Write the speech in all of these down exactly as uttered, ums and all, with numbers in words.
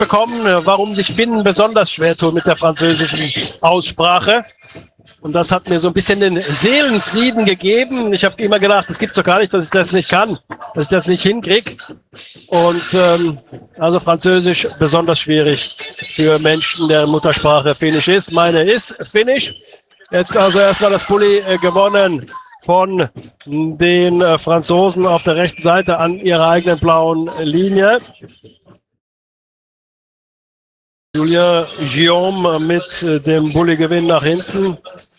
bekommen, warum sich Finnen besonders schwer tun mit der französischen Aussprache. Und das hat mir so ein bisschen den Seelenfrieden gegeben. Ich habe immer gedacht, das gibt's doch gar nicht, dass ich das nicht kann, dass ich das nicht hinkriege. Und ähm, also Französisch besonders schwierig für Menschen, deren Muttersprache Finnisch ist. Meine ist Finnisch. Jetzt also erstmal das Bulli äh, gewonnen von den äh, Franzosen auf der rechten Seite an ihrer eigenen blauen Linie. Julien Guillaume mit äh, dem Bulli-Gewinn nach hinten.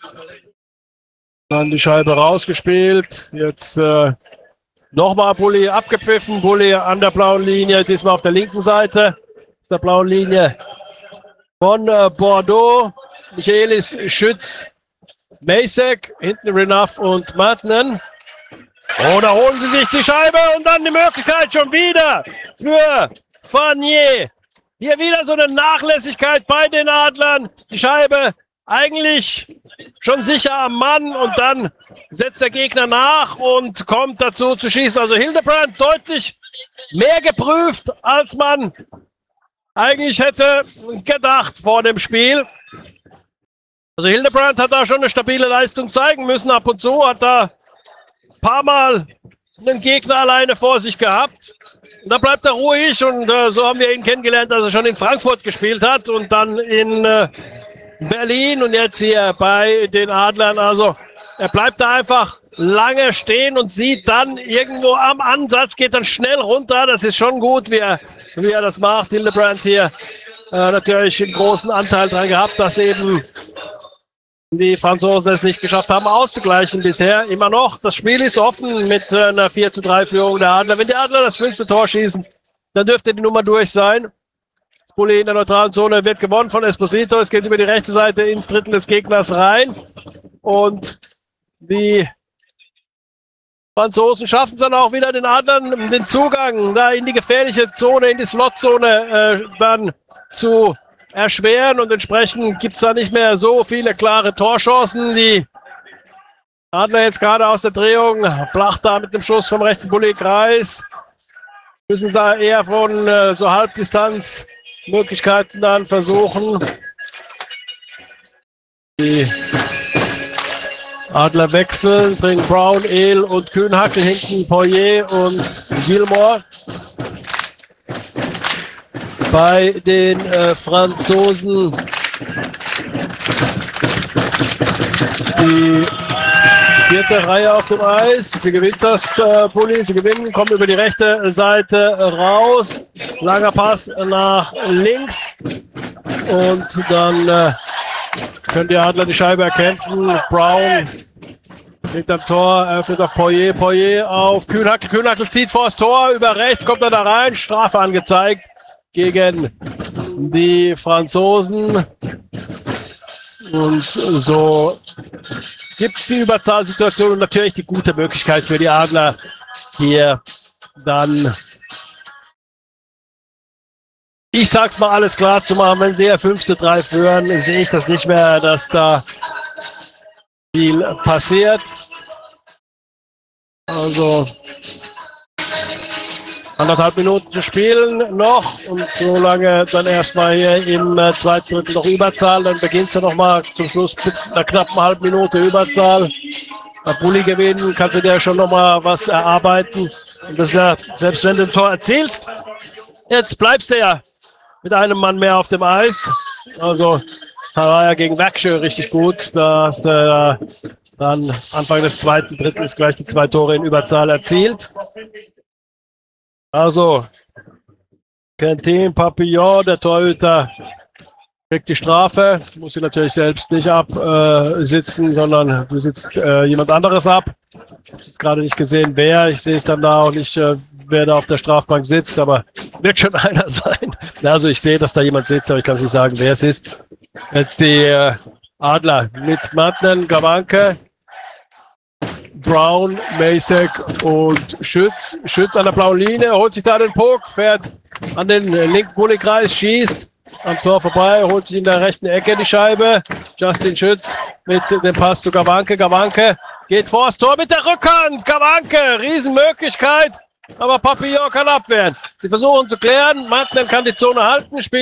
Dann die Scheibe rausgespielt. Jetzt äh, nochmal Bulli abgepfiffen. Bulli an der blauen Linie, diesmal auf der linken Seite. Auf der blauen Linie von äh, Bordeaux. Michaelis, Schütz, Macek, hinten Renaf und Martinen. Oh, da holen sie sich die Scheibe und dann die Möglichkeit schon wieder für Farnier. Hier wieder so eine Nachlässigkeit bei den Adlern. Die Scheibe eigentlich schon sicher am Mann und dann setzt der Gegner nach und kommt dazu zu schießen. Also Hildebrand deutlich mehr geprüft, als man eigentlich hätte gedacht vor dem Spiel. Also Hildebrand hat da schon eine stabile Leistung zeigen müssen. Ab und zu hat er ein paar Mal einen Gegner alleine vor sich gehabt. Und dann bleibt er ruhig und äh, so haben wir ihn kennengelernt, als er schon in Frankfurt gespielt hat und dann in äh, Berlin und jetzt hier bei den Adlern. Also er bleibt da einfach lange stehen und sieht dann irgendwo am Ansatz, geht dann schnell runter. Das ist schon gut, wie er, wie er das macht. Hildebrand hier äh, natürlich einen großen Anteil daran gehabt, dass eben die Franzosen es nicht geschafft haben, auszugleichen bisher. Immer noch. Das Spiel ist offen mit äh, einer vier zu drei Führung der Adler. Wenn die Adler das fünfte Tor schießen, dann dürfte die Nummer durch sein. Das Bulli in der neutralen Zone wird gewonnen von Esposito. Es geht über die rechte Seite ins Drittel des Gegners rein. Und die Franzosen schaffen es dann auch wieder den Adlern den Zugang da in die gefährliche Zone, in die Slotzone äh, dann zu erschweren und entsprechend gibt es da nicht mehr so viele klare Torchancen. Die Adler jetzt gerade aus der Drehung, Blach da mit dem Schuss vom rechten Bulli-Kreis. Müssen da eher von äh, so Halbdistanz Möglichkeiten dann versuchen. Die Adler wechseln, bringen Brown, Ehl und Kühnhackel hinten, Poirier und Gilmore. Bei den äh, Franzosen die vierte Reihe auf dem Eis. Sie gewinnt das äh, Bulli, sie gewinnen, kommen über die rechte Seite raus. Langer Pass nach links. Und dann äh, können die Adler die Scheibe erkämpfen. Brown hinterm Tor, öffnet auf Poirier, Poirier auf Kühnhackel. Kühnhackel zieht vor das Tor, über rechts kommt er da rein. Strafe angezeigt gegen die Franzosen. Und so gibt es die Überzahlsituation und natürlich die gute Möglichkeit für die Adler, hier dann, ich sag's mal, alles klar zu machen. Wenn sie ja fünf zu drei führen, sehe ich das nicht mehr, dass da viel passiert. Also anderthalb Minuten zu spielen noch und so lange dann erstmal hier im äh, zweiten Drittel noch Überzahl. Dann beginnt es ja nochmal zum Schluss mit einer knappen halben Minute Überzahl. Bei Bulli gewinnen kannst du dir schon nochmal was erarbeiten. Und das ist ja, selbst wenn du ein Tor erzielst, jetzt bleibst du ja mit einem Mann mehr auf dem Eis. Also das war ja gegen Werkschö richtig gut. Da hast du äh, dann Anfang des zweiten Drittels gleich die zwei Tore in Überzahl erzielt. Also, Quentin Papillon, der Torhüter, kriegt die Strafe. Muss sie natürlich selbst nicht absitzen, äh, sondern du sitzt äh, jemand anderes ab. Ich habe jetzt gerade nicht gesehen, wer. Ich sehe es dann da auch nicht, äh, wer da auf der Strafbank sitzt, aber wird schon einer sein. Also ich sehe, dass da jemand sitzt, aber ich kann es nicht sagen, wer es ist. Jetzt die äh, Adler mit Martinen, Gawanke, Brown, Macek und Schütz. Schütz an der blauen Linie, holt sich da den Puck, fährt an den linken Bulli-Kreis, schießt am Tor vorbei, holt sich in der rechten Ecke die Scheibe. Justin Schütz mit dem Pass zu Gawanke. Gawanke geht vor das Tor mit der Rückhand. Gawanke, Riesenmöglichkeit. Aber Papillon kann abwehren. Sie versuchen zu klären. Martin kann die Zone halten. Spiel